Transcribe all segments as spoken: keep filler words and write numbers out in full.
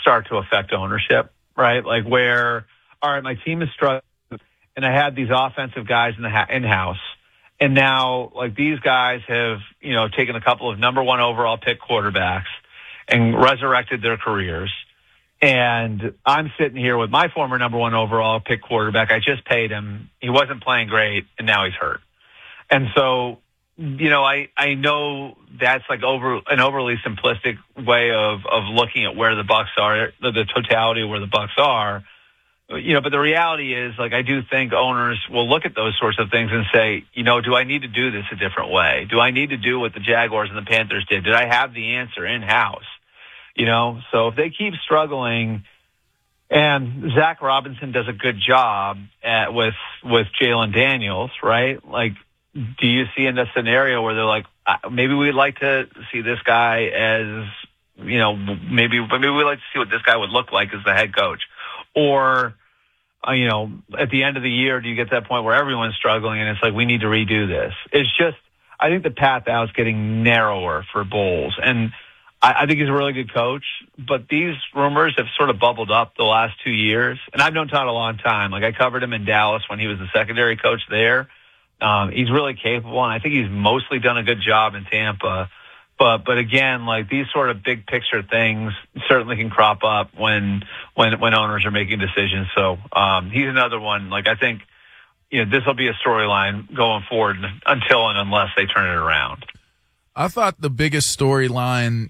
start to affect ownership, right? Like where, all right, my team is struggling, and I had these offensive guys in the ha- in-house, and now like these guys have, you know, taken a couple of number one overall pick quarterbacks and resurrected their careers. And I'm sitting here with my former number one overall pick quarterback. I just paid him. He wasn't playing great, and now he's hurt. And so, you know, I, I know that's like over an overly simplistic way of, of looking at where the Bucs are, the, the totality of where the Bucs are. You know, but the reality is, like, I do think owners will look at those sorts of things and say, you know, do I need to do this a different way? Do I need to do what the Jaguars and the Panthers did? Did I have the answer in-house? You know, so if they keep struggling, and Zach Robinson does a good job at, with with Jalen Daniels, right? Like, do you see in a scenario where they're like, maybe we'd like to see this guy as, you know, maybe maybe we'd like to see what this guy would look like as the head coach? Or, uh, you know, at the end of the year, do you get to that point where everyone's struggling and it's like, we need to redo this? It's just, I think the path out is getting narrower for Bowles. And I, I think he's a really good coach, but these rumors have sort of bubbled up the last two years. And I've known Todd a long time. Like, I covered him in Dallas when he was the secondary coach there. Um, he's really capable, and I think he's mostly done a good job in Tampa. But but again, like these sort of big picture things certainly can crop up when when when owners are making decisions. So um, he's another one. Like I think, you know, this will be a storyline going forward until and unless they turn it around. I thought the biggest storyline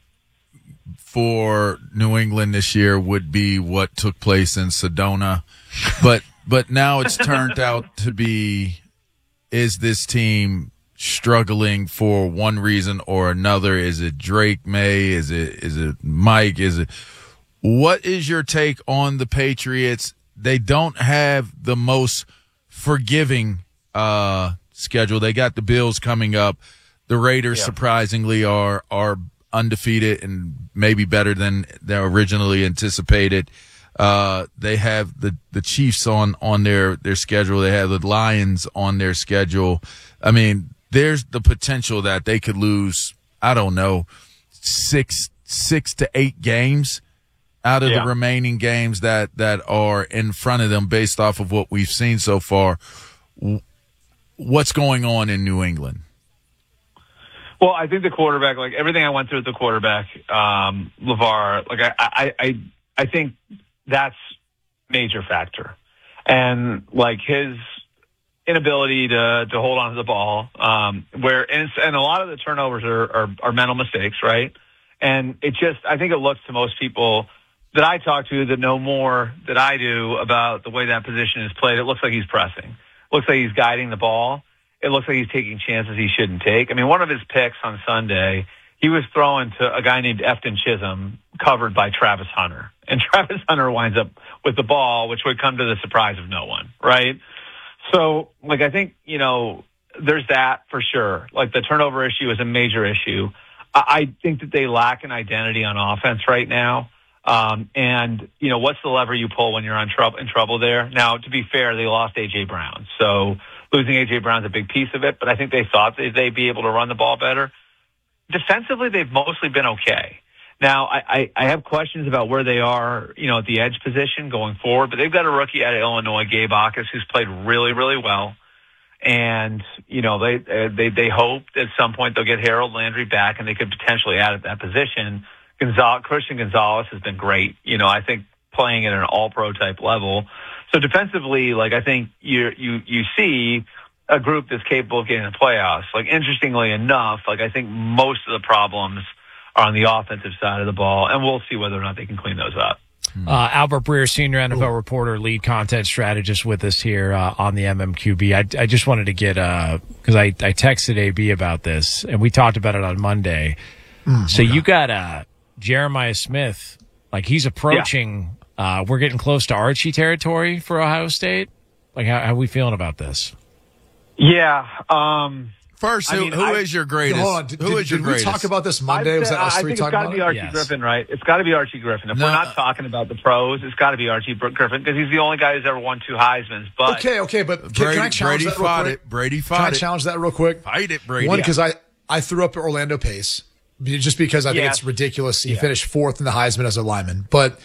for New England this year would be what took place in Sedona, but but now it's turned out to be, is this team struggling for one reason or another? Is it Drake May? Is it is it Mike? Is it what is your take on the Patriots? They don't have the most forgiving uh, schedule. They got the Bills coming up. The Raiders yeah. surprisingly are are undefeated and maybe better than they originally anticipated. Uh, they have the, the Chiefs on, on their, their schedule. They have the Lions on their schedule. I mean, there's the potential that they could lose, I don't know, six, six to eight games out of yeah. the remaining games that, that are in front of them based off of what we've seen so far. What's going on in New England? Well, I think the quarterback, like everything I went through with the quarterback, um, LeVar, like I, I, I, I think that's major factor. And like his inability to, to hold on to the ball, um, where, and, and a lot of the turnovers are, are, are mental mistakes, right? And it just, I think it looks to most people that I talk to that know more than I do about the way that position is played. It looks like he's pressing. It looks like he's guiding the ball. It looks like he's taking chances he shouldn't take. I mean, one of his picks on Sunday, he was throwing to a guy named Efton Chisholm, covered by Travis Hunter. And Travis Hunter winds up with the ball, which would come to the surprise of no one, right? So, like, I think, you know, there's that for sure. Like, the turnover issue is a major issue. I, I think that they lack an identity on offense right now. Um, and, you know, what's the lever you pull when you're on trouble, in trouble there? Now, to be fair, they lost A J. Brown. So losing A J. Brown's a big piece of it, but I think they thought that they'd be able to run the ball better. Defensively, they've mostly been okay. Now, I, I, I have questions about where they are, you know, at the edge position going forward, but they've got a rookie out of Illinois, Gabe Akis, who's played really, really well. And, you know, they, they, they hope at some point they'll get Harold Landry back and they could potentially add at that position. Gonzalez, Christian Gonzalez has been great, you know, I think playing at an all-pro type level. So defensively, like, I think you, you, you see a group that's capable of getting the playoffs. Like, interestingly enough, like, I think most of the problems are on the offensive side of the ball, and we'll see whether or not they can clean those up. Uh, Albert Breer, senior N F L reporter, lead content strategist with us here uh, on the M M Q B. I, I just wanted to get, because uh, I, I texted A B about this, and we talked about it on Monday. Mm, so okay. You got uh, Jeremiah Smith, like he's approaching, yeah. uh, we're getting close to Archie territory for Ohio State. Like, how, how are we feeling about this? Yeah. Um, First, I who, mean, who I, is your greatest? Hold on. Did, who is did, your did greatest? we talk about this Monday? Was that us I three think talking it's got to about be Archie yes. Griffin, right? It's got to be Archie Griffin. If no, we're not talking about the pros, it's got to be Archie Griffin because he's the only guy who's ever won two Heismans. But okay, okay, but can, Brady, can I challenge Brady that real fought quick? it. Brady fought can it. I challenge that real quick? Fight it, Brady. One, because I, I threw up Orlando Pace just because I think yes. it's ridiculous. He yeah. finished fourth in the Heisman as a lineman, but